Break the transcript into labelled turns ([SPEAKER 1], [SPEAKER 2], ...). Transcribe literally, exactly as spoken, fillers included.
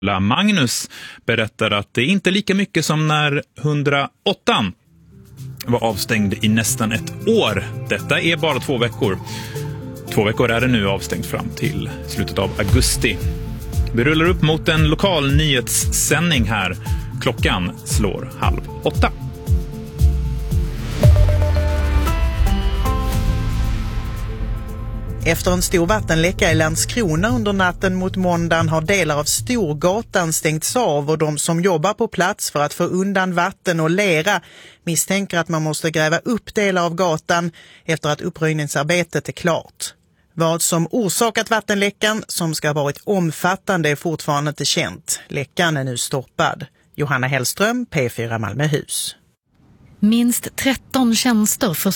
[SPEAKER 1] Magnus berättar att det är inte lika mycket som när hundraåtta var avstängd i nästan ett år. Detta är bara två veckor. Två veckor är det nu avstängt fram till slutet av augusti. Vi rullar upp mot en lokal nyhetssändning här. Klockan slår halv åtta.
[SPEAKER 2] Efter en stor vattenläcka i Landskrona under natten mot måndagen har delar av Storgatan stängts av och de som jobbar på plats för att få undan vatten och lera misstänker att man måste gräva upp delar av gatan efter att uppröjningsarbetet är klart. Vad som orsakat vattenläckan, som ska ha varit omfattande, är fortfarande inte känt. Läckan är nu stoppad. Johanna Hellström, P fyra Malmöhus.
[SPEAKER 3] Minst tretton tjänster för